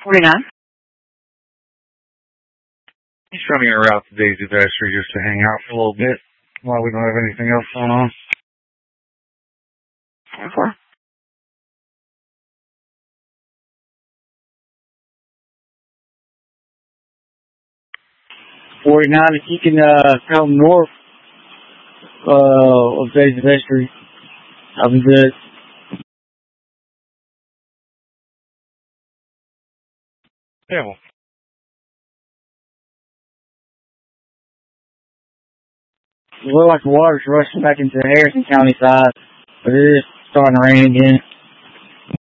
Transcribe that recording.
49. He's running a route to Daisy Vestry just to hang out for a little bit while we don't have anything else going on. 4. 49, if you can come north of Daisy Vestry, I'll be good. Yeah, well. It looks like the water's rushing back into the Harrison County side, but it is starting to rain again.